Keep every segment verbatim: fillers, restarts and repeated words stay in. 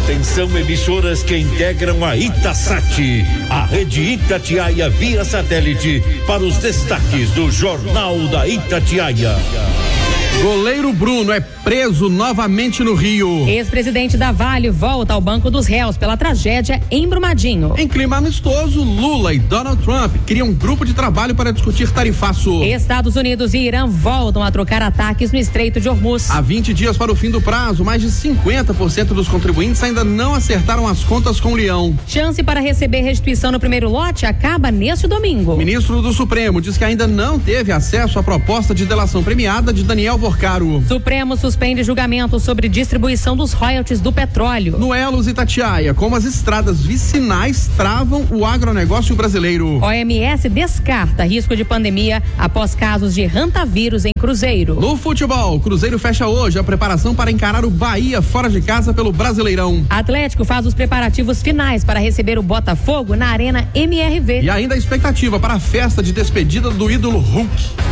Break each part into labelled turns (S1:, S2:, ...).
S1: Atenção, emissoras que integram a Itasat, a rede Itatiaia via satélite, para os destaques do Jornal da Itatiaia.
S2: Goleiro Bruno é preso novamente no Rio.
S3: Ex-presidente da Vale volta ao banco dos réus pela tragédia em Brumadinho.
S2: Em clima amistoso, Lula e Donald Trump criam um grupo de trabalho para discutir tarifaço.
S3: Estados Unidos e Irã voltam a trocar ataques no Estreito de Hormuz.
S2: Há vinte dias para o fim do prazo, mais de cinquenta por cento dos contribuintes ainda não acertaram as contas com o Leão.
S3: Chance para receber restituição no primeiro lote acaba neste domingo.
S2: O ministro do Supremo diz que ainda não teve acesso à proposta de delação premiada de Daniel Borcaro.
S3: Supremo suspende julgamento sobre distribuição dos royalties do petróleo.
S2: No Elos Itatiaia, como as estradas vicinais travam o agronegócio brasileiro.
S3: O M S descarta risco de pandemia após casos de hantavírus em Cruzeiro.
S2: No futebol, Cruzeiro fecha hoje a preparação para encarar o Bahia fora de casa pelo Brasileirão.
S3: Atlético faz os preparativos finais para receber o Botafogo na Arena M R V.
S2: E ainda a expectativa para a festa de despedida do ídolo Hulk.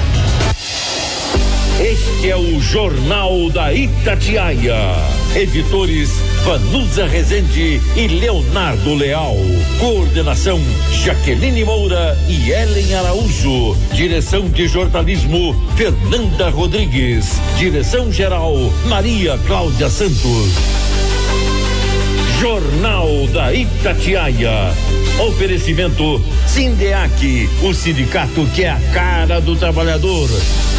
S1: Este é o Jornal da Itatiaia. Editores Vanusa Rezende e Leonardo Leal. Coordenação Jaqueline Moura e Ellen Araújo. Direção de jornalismo Fernanda Rodrigues. Direção geral Maria Cláudia Santos. Jornal da Itatiaia. Oferecimento Sindeac, o sindicato que é a cara do trabalhador.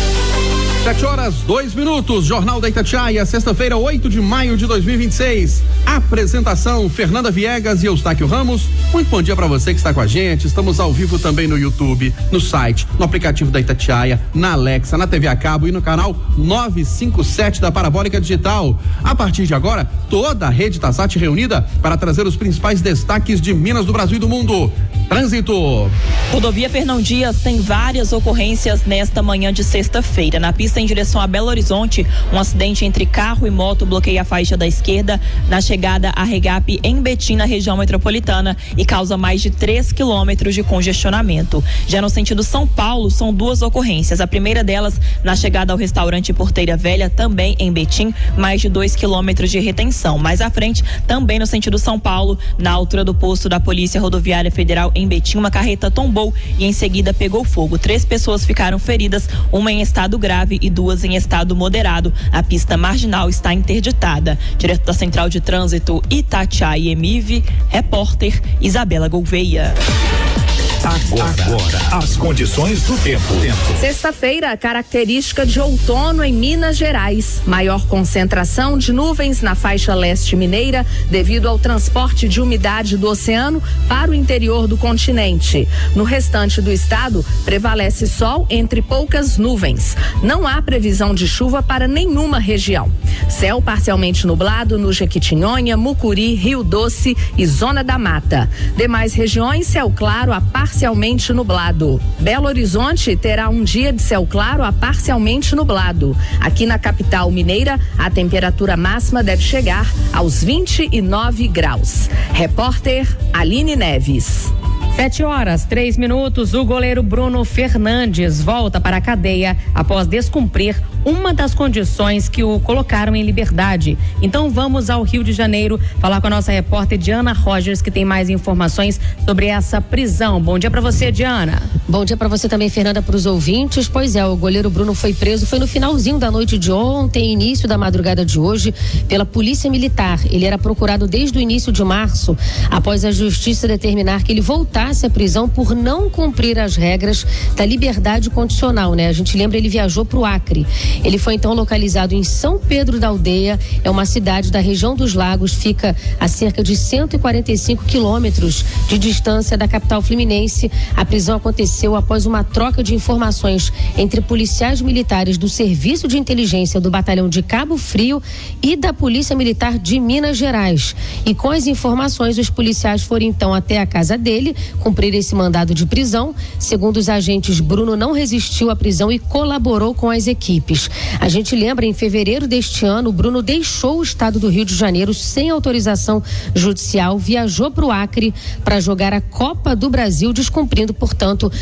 S2: Sete horas, dois minutos, Jornal da Itatiaia, sexta-feira, oito de maio de dois mil e vinte e seis. Apresentação, Fernanda Viegas e Eustáquio Ramos. Muito bom dia para você que está com a gente. Estamos ao vivo também no YouTube, no site, no aplicativo da Itatiaia, na Alexa, na T V a cabo e no canal novecentos e cinquenta e sete da Parabólica Digital. A partir de agora, toda a rede Itasat reunida para trazer os principais destaques de Minas, do Brasil e do mundo. Trânsito.
S4: Rodovia Fernão Dias tem várias ocorrências nesta manhã de sexta-feira. Na pista em direção a Belo Horizonte, um acidente entre carro e moto bloqueia a faixa da esquerda na chegada a Regap em Betim, na região metropolitana, e causa mais de três quilômetros de congestionamento. Já no sentido São Paulo, são duas ocorrências. A primeira delas na chegada ao restaurante Porteira Velha, também em Betim, mais de dois quilômetros de retenção. Mais à frente, também no sentido São Paulo, na altura do posto da Polícia Rodoviária Federal em Betim, uma carreta tombou e em seguida pegou fogo. Três pessoas ficaram feridas, uma em estado grave e duas em estado moderado. A pista marginal está interditada. Direto da Central de Trânsito Itatiaia e Emive, repórter Isabela Gouveia.
S5: Agora, Agora, as condições do tempo.
S6: Sexta-feira, característica de outono em Minas Gerais. Maior concentração de nuvens na faixa leste mineira devido ao transporte de umidade do oceano para o interior do continente. No restante do estado, prevalece sol entre poucas nuvens. Não há previsão de chuva para nenhuma região. Céu parcialmente nublado no Jequitinhonha, Mucuri, Rio Doce e Zona da Mata. Demais regiões, céu claro a parcialmente nublado. Belo Horizonte terá um dia de céu claro a parcialmente nublado. Aqui na capital mineira, a temperatura máxima deve chegar aos vinte e nove graus. Repórter Aline Neves.
S3: Sete horas, três minutos, o goleiro Bruno Fernandes volta para a cadeia após descumprir uma das condições que o colocaram em liberdade. Então vamos ao Rio de Janeiro falar com a nossa repórter Diana Rogers, que tem mais informações sobre essa prisão. Bom dia para você, Diana.
S7: Bom dia para você também, Fernanda, para os ouvintes. Pois é, o goleiro Bruno foi preso, foi no finalzinho da noite de ontem, início da madrugada de hoje, pela Polícia Militar. Ele era procurado desde o início de março, após a justiça determinar que ele voltasse à prisão por não cumprir as regras da liberdade condicional, né? A gente lembra, ele viajou para o Acre. Ele foi então localizado em São Pedro da Aldeia, é uma cidade da região dos Lagos, fica a cerca de cento e quarenta e cinco quilômetros de distância da capital fluminense. A prisão aconteceu após uma troca de informações entre policiais militares do Serviço de Inteligência do Batalhão de Cabo Frio e da Polícia Militar de Minas Gerais. E com as informações, os policiais foram então até a casa dele cumprir esse mandado de prisão. Segundo os agentes, Bruno não resistiu à prisão e colaborou com as equipes. A gente lembra, em fevereiro deste ano, Bruno deixou o estado do Rio de Janeiro sem autorização judicial, viajou para o Acre para jogar a Copa do Brasil, descumprindo, portanto,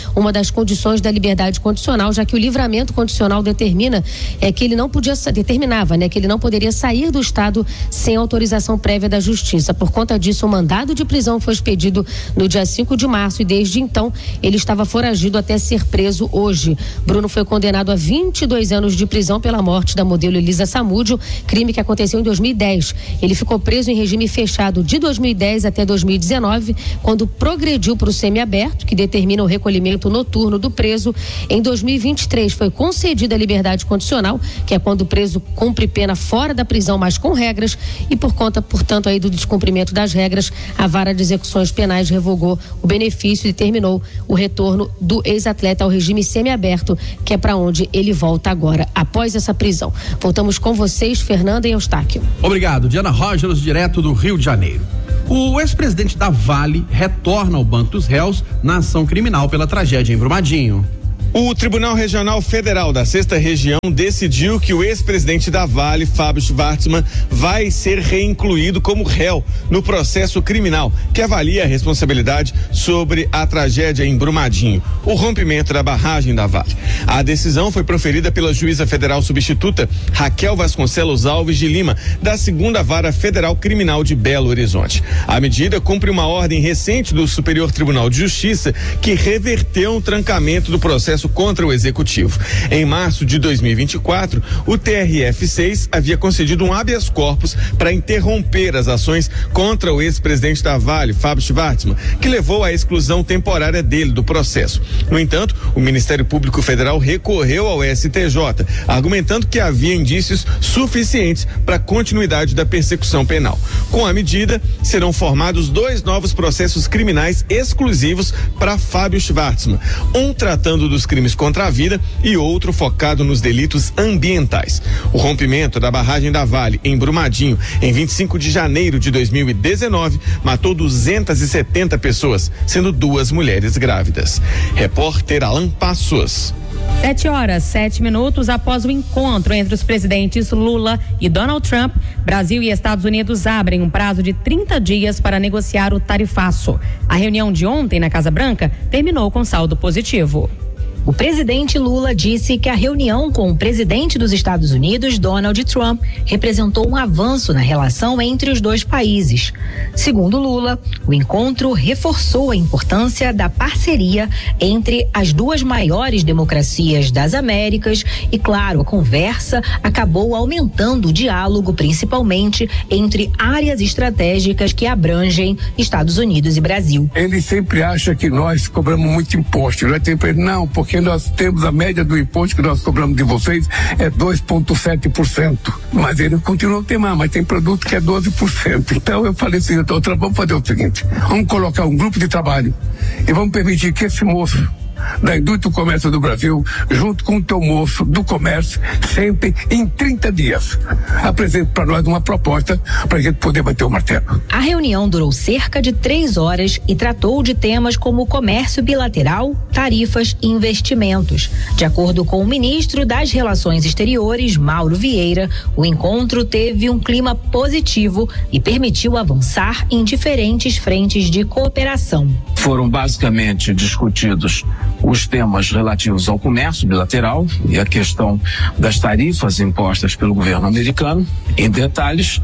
S7: uma das condições da liberdade condicional, já que o livramento condicional determina é, que ele não podia, determinava, né, que ele não poderia sair do estado sem autorização prévia da justiça. Por conta disso, o mandado de prisão foi expedido no dia cinco de março e desde então ele estava foragido até ser preso hoje. Bruno foi condenado a vinte e dois anos de prisão pela morte da modelo Elisa Samúdio, crime que aconteceu em dois mil e dez. Ele ficou preso em regime fechado de dois mil e dez até dois mil e dezenove, quando progrediu para o semiaberto, que determina o recolhimento noturno do preso. Em dois mil e vinte e três foi concedida a liberdade condicional, que é quando o preso cumpre pena fora da prisão, mas com regras, e por conta, portanto, aí do descumprimento das regras, a Vara de Execuções Penais revogou o benefício e determinou o retorno do ex-atleta ao regime semiaberto, que é para onde ele volta agora, após essa prisão. Voltamos com vocês, Fernanda e Eustáquio.
S2: Obrigado, Diana Rogers, direto do Rio de Janeiro. O ex-presidente da Vale retorna ao banco dos réus na ação criminal pela tragédia em Brumadinho.
S8: O Tribunal Regional Federal da Sexta Região decidiu que o ex-presidente da Vale, Fábio Schvartzman, vai ser reincluído como réu no processo criminal que avalia a responsabilidade sobre a tragédia em Brumadinho, o rompimento da barragem da Vale. A decisão foi proferida pela juíza federal substituta Raquel Vasconcelos Alves de Lima, da Segunda Vara Federal Criminal de Belo Horizonte. A medida cumpre uma ordem recente do Superior Tribunal de Justiça que reverteu o trancamento do processo contra o executivo. Em março de dois mil e vinte e quatro, o T R F seis havia concedido um habeas corpus para interromper as ações contra o ex-presidente da Vale, Fábio Schvartzman, que levou à exclusão temporária dele do processo. No entanto, o Ministério Público Federal recorreu ao S T J, argumentando que havia indícios suficientes para a continuidade da persecução penal. Com a medida, serão formados dois novos processos criminais exclusivos para Fábio Schvartzman, um tratando dos crimes contra a vida e outro focado nos delitos ambientais. O rompimento da barragem da Vale em Brumadinho em vinte e cinco de janeiro de dois mil e dezenove matou duzentas e setenta pessoas, sendo duas mulheres grávidas. Repórter Alan Passos.
S3: Sete horas, sete minutos após o encontro entre os presidentes Lula e Donald Trump, Brasil e Estados Unidos abrem um prazo de trinta dias para negociar o tarifaço. A reunião de ontem na Casa Branca terminou com saldo positivo.
S9: O presidente Lula disse que a reunião com o presidente dos Estados Unidos, Donald Trump, representou um avanço na relação entre os dois países. Segundo Lula, o encontro reforçou a importância da parceria entre as duas maiores democracias das Américas e, claro, a conversa acabou aumentando o diálogo, principalmente entre áreas estratégicas que abrangem Estados Unidos e Brasil.
S10: Ele sempre acha que nós cobramos muito imposto. Ele sempre não, porque nós temos a média do imposto que nós cobramos de vocês é dois vírgula sete por cento. Mas ele continua a temar, mas tem produto que é doze por cento. Então eu falei assim, doutor, vamos fazer o seguinte, vamos colocar um grupo de trabalho e vamos permitir que esse moço da indústria do comércio do Brasil, junto com o teu moço do comércio, sempre em trinta dias, apresente para nós uma proposta para a gente poder bater o martelo.
S9: A reunião durou cerca de três horas e tratou de temas como comércio bilateral, tarifas e investimentos. De acordo com o ministro das Relações Exteriores, Mauro Vieira, o encontro teve um clima positivo e permitiu avançar em diferentes frentes de cooperação.
S11: Foram basicamente discutidos os temas relativos ao comércio bilateral e a questão das tarifas impostas pelo governo americano, em detalhes.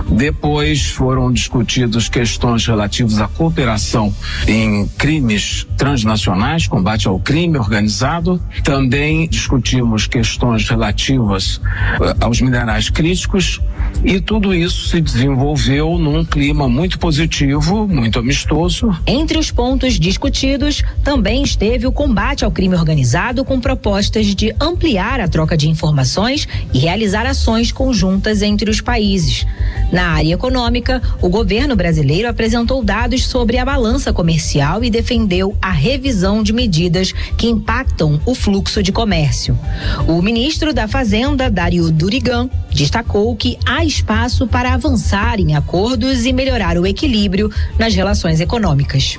S11: Depois foram discutidas questões relativas à cooperação em crimes transnacionais, combate ao crime organizado. Também discutimos questões relativas aos minerais críticos e tudo isso se desenvolveu num clima muito positivo, muito amistoso.
S9: Entre os pontos discutidos também esteve o combate ao crime organizado, com propostas de ampliar a troca de informações e realizar ações conjuntas entre os países. Na área econômica, o governo brasileiro apresentou dados sobre a balança comercial e defendeu a revisão de medidas que impactam o fluxo de comércio. O ministro da Fazenda, Dario Durigan, destacou que há espaço para avançar em acordos e melhorar o equilíbrio nas relações econômicas.
S11: Disse a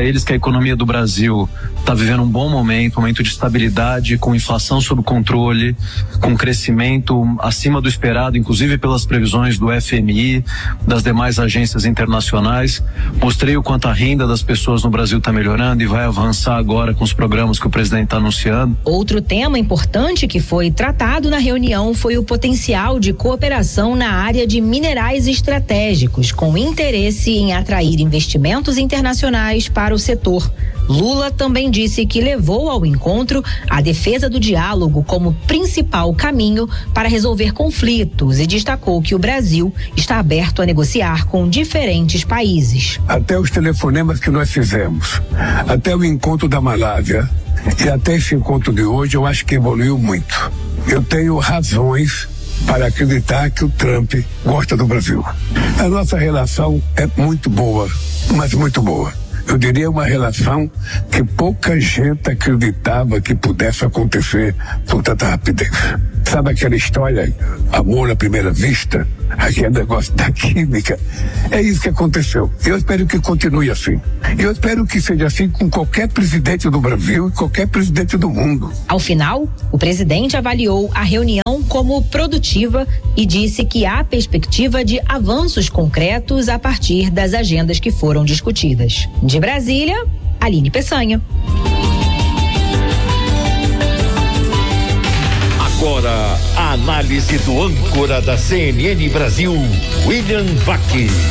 S12: eles que a economia do Brasil está vivendo um bom momento, um momento de estabilidade, com inflação sob controle, com crescimento acima do esperado, inclusive pelas previsões do F M I, das demais agências internacionais. Mostrei o quanto a renda das pessoas no Brasil está melhorando e vai avançar agora com os programas que o presidente está anunciando.
S9: Outro tema importante que foi tratado na reunião foi o potencial de cooperação na área de minerais estratégicos, com interesse em atrair investimentos internacionais para o setor. Lula também disse que levou ao encontro a defesa do diálogo como principal caminho para resolver conflitos e destacou que o Brasil está aberto a negociar com diferentes países.
S10: Até os telefonemas que nós fizemos, até o encontro da Malásia e até esse encontro de hoje, eu acho que evoluiu muito. Eu tenho razões para acreditar que o Trump gosta do Brasil. A nossa relação é muito boa, mas muito boa. Eu diria uma relação que pouca gente acreditava que pudesse acontecer com tanta rapidez. Sabe aquela história, amor à primeira vista? Aquele negócio da química. É isso que aconteceu. Eu espero que continue assim. Eu espero que seja assim com qualquer presidente do Brasil e qualquer presidente do mundo.
S9: Ao final, o presidente avaliou a reunião como produtiva e disse que há perspectiva de avanços concretos a partir das agendas que foram discutidas. De Brasília, Aline Peçanha.
S1: Agora, a análise do âncora da C N N Brasil, William Vac.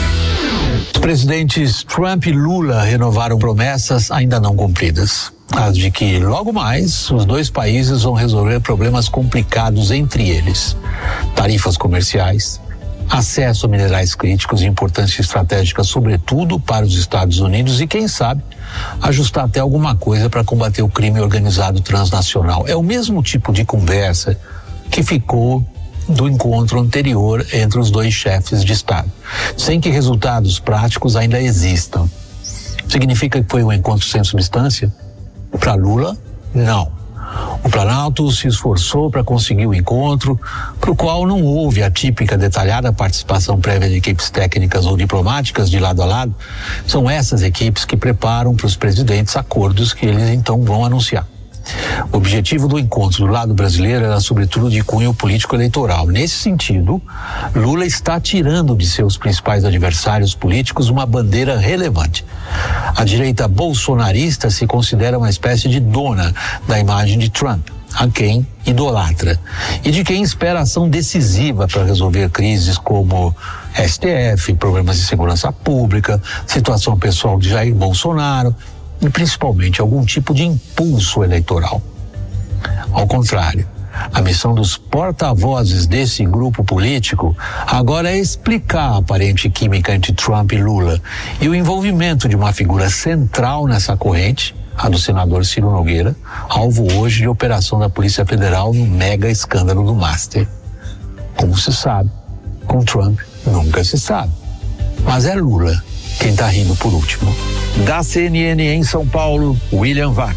S13: Os presidentes Trump e Lula renovaram promessas ainda não cumpridas. As de que logo mais os dois países vão resolver problemas complicados entre eles. Tarifas comerciais, acesso a minerais críticos de importância estratégica, sobretudo para os Estados Unidos, e quem sabe ajustar até alguma coisa para combater o crime organizado transnacional. É o mesmo tipo de conversa que ficou do encontro anterior entre os dois chefes de Estado, sem que resultados práticos ainda existam. Significa que foi um encontro sem substância? Para Lula, não. O Planalto se esforçou para conseguir o encontro, para o qual não houve a típica detalhada participação prévia de equipes técnicas ou diplomáticas de lado a lado. São essas equipes que preparam para os presidentes acordos que eles então vão anunciar. O objetivo do encontro do lado brasileiro era sobretudo de cunho político-eleitoral. Nesse sentido, Lula está tirando de seus principais adversários políticos uma bandeira relevante. A direita bolsonarista se considera uma espécie de dona da imagem de Trump, a quem idolatra, e de quem espera ação decisiva para resolver crises como S T F, problemas de segurança pública, situação pessoal de Jair Bolsonaro e principalmente algum tipo de impulso eleitoral. Ao contrário, a missão dos porta-vozes desse grupo político agora é explicar a aparente química entre Trump e Lula e o envolvimento de uma figura central nessa corrente, a do senador Ciro Nogueira, alvo hoje de operação da Polícia Federal no mega escândalo do Master. Como se sabe, com Trump nunca se sabe. Mas é Lula quem tá rindo por último. Da C N N em São Paulo, William Vac.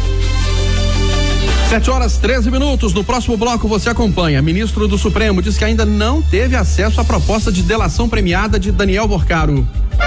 S2: Sete horas, treze minutos. No próximo bloco você acompanha. Ministro do Supremo diz que ainda não teve acesso à proposta de delação premiada de Daniel Borcaro.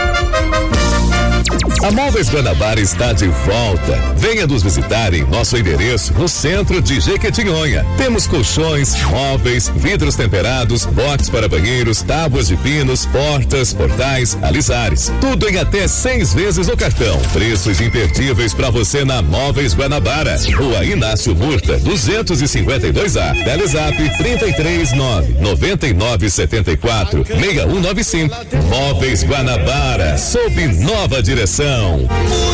S14: A Móveis Guanabara está de volta. Venha nos visitar em nosso endereço no centro de Jequitinhonha. Temos colchões, móveis, vidros temperados, box para banheiros, tábuas de pinos, portas, portais, alisares. Tudo em até seis vezes no cartão. Preços imperdíveis para você na Móveis Guanabara. Rua Inácio Murta, duzentos e cinquenta e dois A. Telezap trinta e três nove noventa e nove setenta e quatro sessenta e um noventa e cinco. Móveis Guanabara, sob nova direção.